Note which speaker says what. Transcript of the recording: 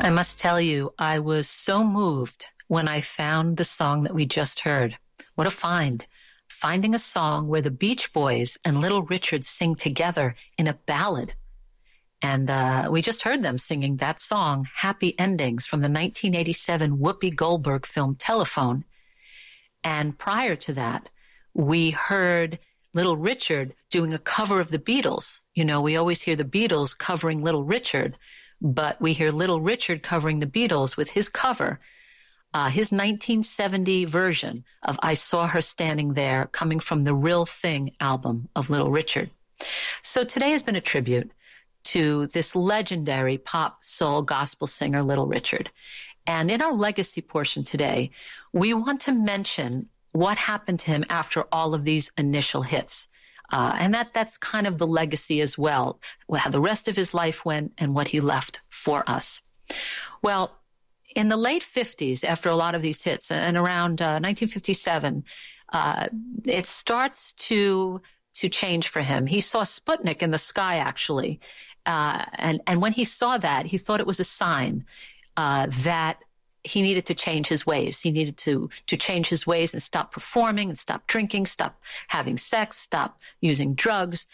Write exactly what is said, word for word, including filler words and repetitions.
Speaker 1: I must tell you, I was so moved when I found the song that we just heard. What a find. Finding a song where the Beach Boys and Little Richard sing together in a ballad. And uh, we just heard them singing that song, Happy Endings, from the nineteen eighty-seven Whoopi Goldberg film Telephone. And prior to that, we heard Little Richard doing a cover of the Beatles. You know, we always hear the Beatles covering Little Richard, but we hear Little Richard covering the Beatles with his cover, uh, his nineteen seventy version of I Saw Her Standing There, coming from the Real Thing album of Little Richard. So today has been a tribute to this legendary pop, soul, gospel singer, Little Richard. And in our legacy portion today, we want to mention what happened to him after all of these initial hits. Uh, and that that's kind of the legacy as well, how the rest of his life went and what he left for us. Well, in the late fifties, after a lot of these hits, and around uh, nineteen fifty-seven, uh, it starts to to change for him. He saw Sputnik in the sky, actually. Uh, and, and when he saw that, he thought it was a sign uh, that he needed to change his ways. He needed to, to change his ways and stop performing and stop drinking, stop having sex, stop using drugs.